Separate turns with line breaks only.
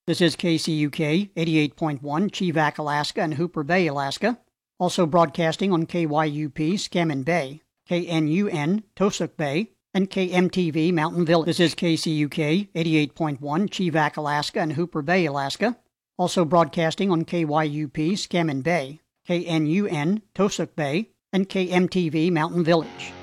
This is KCUK 88.1, Chevak, Alaska, and Hooper Bay, Alaska. Also broadcasting on KYUP, Scammon Bay, KNUN, Tosuk Bay, and KMTV, Mountain Village. This is KCUK 88.1, Chevak, Alaska, and Hooper Bay, Alaska. Also broadcasting on KYUP, Scammon Bay, KNUN, Tosuk Bay, and KMTV, Mountain Village.